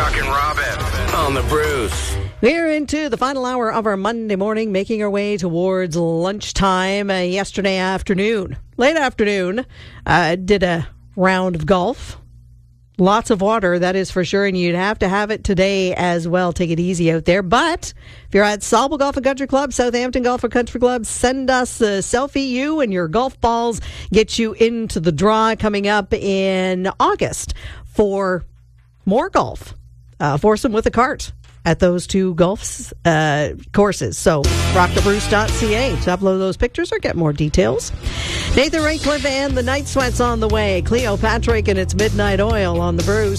Chuck and Robin on the Bruce. We're into the final hour of our Monday morning, making our way towards lunchtime. Yesterday afternoon, late afternoon, did a round of golf. Lots of water, that is for sure, and you'd have to have it today as well. Take it easy out there. But if you're at Sauble Golf and Country Club, Southampton Golf and Country Club, send us a selfie. You and your golf balls get you into the draw coming up in August for more golf. Foursome with a cart at those two golf courses. So, rockthebruce.ca to upload those pictures or get more details. Nathan Ratcliffe and the Night Sweats on the way. Cleo Patrick and its Midnight Oil on the Bruce.